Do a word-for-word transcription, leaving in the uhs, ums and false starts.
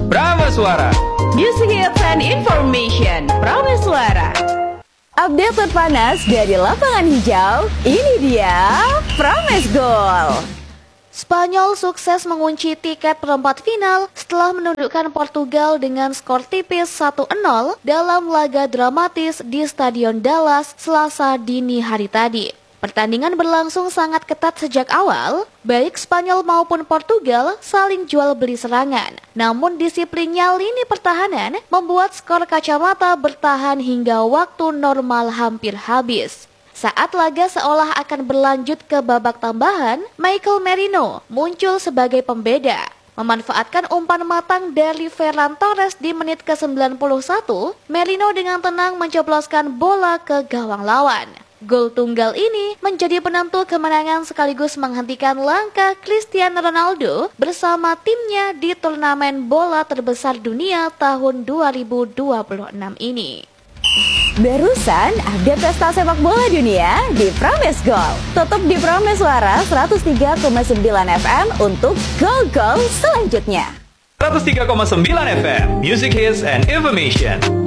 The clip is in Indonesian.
Prameswara. Music hits and information. Prameswara. Update terpanas dari lapangan hijau. Ini dia Pramesgol. Spanyol sukses mengunci tiket perempat final setelah menundukkan Portugal dengan skor tipis satu nol dalam laga dramatis di Stadion Dallas Selasa dini hari tadi. Pertandingan berlangsung sangat ketat sejak awal, baik Spanyol maupun Portugal saling jual beli serangan. Namun disiplinnya lini pertahanan membuat skor kacamata bertahan hingga waktu normal hampir habis. Saat laga seolah akan berlanjut ke babak tambahan, Michael Merino muncul sebagai pembeda. Memanfaatkan umpan matang dari Ferran Torres di menit ke sembilan puluh satu, Merino dengan tenang mencobloskan bola ke gawang lawan. Gol tunggal ini menjadi penentu kemenangan sekaligus menghentikan langkah Cristiano Ronaldo bersama timnya di turnamen bola terbesar dunia tahun dua ribu dua puluh enam ini. Barusan update pesta sepak bola dunia di Pramesgol. Tutup di Prameswara seratus tiga koma sembilan F M untuk gol-gol selanjutnya. seratus tiga koma sembilan F M, Music Hits and Information.